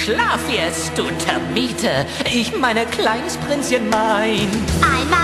Schlaf jetzt, du Termite. Ich meine, kleines Prinzchen mein. Einmal